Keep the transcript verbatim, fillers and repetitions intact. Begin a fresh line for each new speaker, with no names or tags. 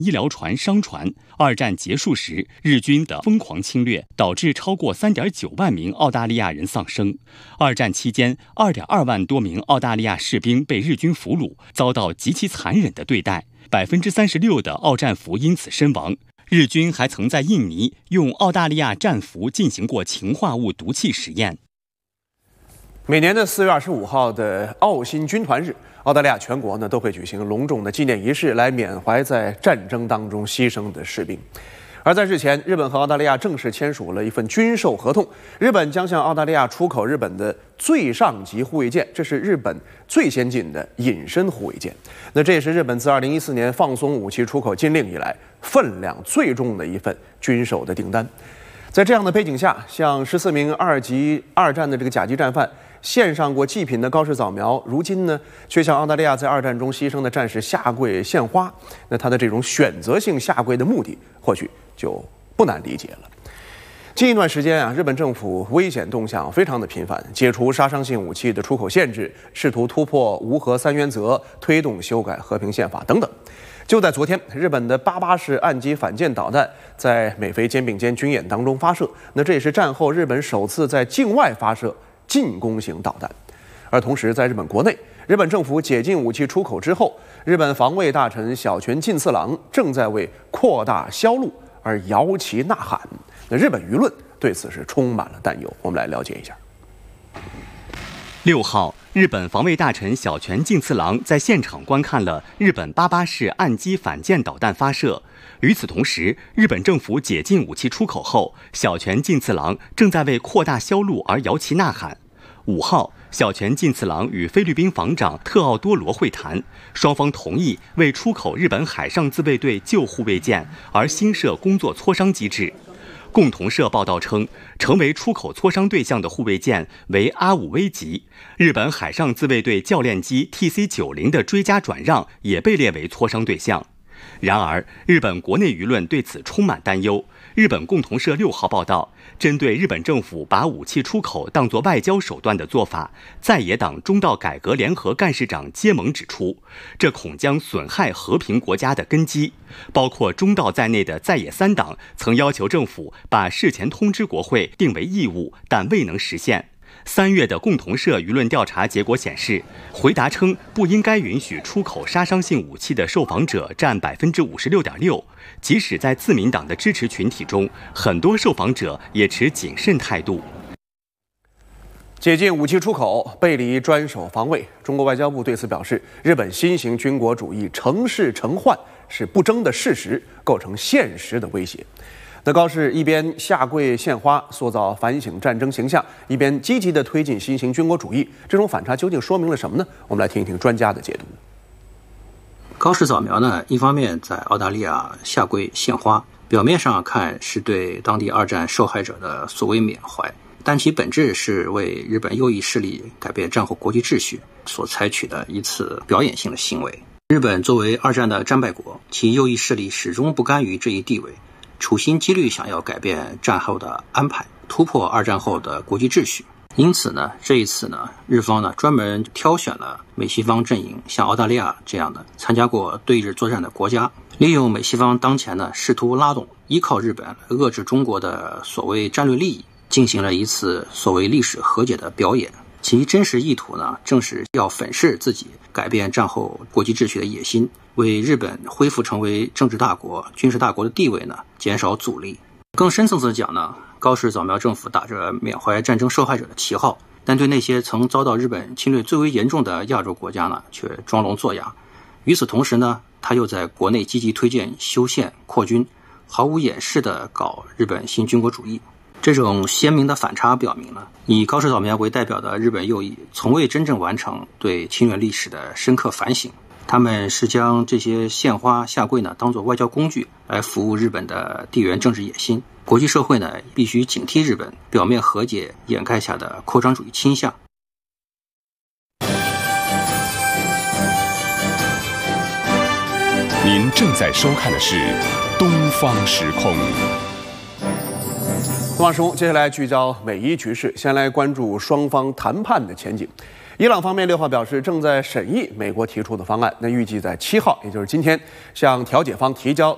医疗船、商船。二战结束时，日军的疯狂侵略导致超过 三点九万名澳大利亚人丧生。二战期间 ，二点二万多名澳大利亚士兵被日军俘虏，遭到极其残忍的对待， 百分之三十六 的澳战俘因此身亡。日军还曾在印尼用澳大利亚战俘进行过氰化物毒气实验。
每年的四月二十五号的澳新军团日，澳大利亚全国呢都会举行隆重的纪念仪式，来缅怀在战争当中牺牲的士兵。而在日前，日本和澳大利亚正式签署了一份军售合同，日本将向澳大利亚出口日本的最上级护卫舰，这是日本最先进的隐身护卫舰。那这也是日本自二零一四年放松武器出口禁令以来分量最重的一份军售的订单。在这样的背景下，向十四名二级二战的这个甲级战犯献上过祭品的高市早苗，如今呢却向澳大利亚在二战中牺牲的战士下跪献花。那他的这种选择性下跪的目的，或许就不难理解了。近一段时间啊，日本政府危险动向非常的频繁，解除杀伤性武器的出口限制，试图突破无核三原则，推动修改和平宪法等等。就在昨天，日本的八八式岸基反舰导弹在美菲肩并肩军演当中发射，那这也是战后日本首次在境外发射进攻型导弹。而同时，在日本国内，日本政府解禁武器出口之后，日本防卫大臣小泉进次郎正在为扩大销路而摇旗呐喊。那日本舆论对此是充满了担忧，我们来了解一下。
六号，日本防卫大臣小泉进次郎在现场观看了日本八八式岸基反舰导弹发射。与此同时，日本政府解禁武器出口后，小泉进次郎正在为扩大销路而摇旗呐喊。五号，小泉进次郎与菲律宾防长特奥多罗会谈，双方同意为出口日本海上自卫队旧护卫舰而新设工作磋商机制。共同社报道称，成为出口磋商对象的护卫舰为阿武威级，日本海上自卫队教练机 T C 九十 的追加转让也被列为磋商对象。然而，日本国内舆论对此充满担忧。日本共同社六号报道，针对日本政府把武器出口当作外交手段的做法，在野党中道改革联合干事长皆盟指出，这恐将损害和平国家的根基。包括中道在内的在野三党曾要求政府把事前通知国会定为义务，但未能实现。三月的共同社舆论调查结果显示，回答称不应该允许出口杀伤性武器的受访者占 百分之五十六点六， 即使在自民党的支持群体中，很多受访者也持谨慎态度。
解禁武器出口，背离专守防卫，中国外交部对此表示，日本新型军国主义成事成患是不争的事实，构成现实的威胁。那高市一边下跪献花，塑造反省战争形象，一边积极地推进新型军国主义，这种反差究竟说明了什么呢？我们来听一听专家的解读。
高市早苗呢，一方面在澳大利亚下跪献花，表面上看是对当地二战受害者的所谓缅怀，但其本质是为日本右翼势力改变战后国际秩序所采取的一次表演性的行为。日本作为二战的战败国，其右翼势力始终不甘于这一地位，处心积虑想要改变战后的安排，突破二战后的国际秩序。因此呢，这一次呢，日方呢专门挑选了美西方阵营，像澳大利亚这样的参加过对日作战的国家，利用美西方当前呢试图拉动依靠日本来遏制中国的所谓战略利益，进行了一次所谓历史和解的表演。其真实意图呢，正是要粉饰自己改变战后国际秩序的野心，为日本恢复成为政治大国、军事大国的地位呢减少阻力。更深层次的讲呢，高市早苗政府打着缅怀战争受害者的旗号，但对那些曾遭到日本侵略最为严重的亚洲国家呢，却装聋作哑。与此同时呢，他又在国内积极推荐修宪扩军，毫无掩饰地搞日本新军国主义。这种鲜明的反差表明呢，以高市早苗为代表的日本右翼从未真正完成对侵略历史的深刻反省，他们是将这些献花下跪呢当作外交工具来服务日本的地缘政治野心。国际社会呢必须警惕日本表面和解掩盖下的扩张主义倾向。
您正在收看的是东方时空。
东方时空，接下来聚焦美伊局势，先来关注双方谈判的前景。伊朗方面六号表示，正在审议美国提出的方案，那预计在七号，也就是今天，向调解方提交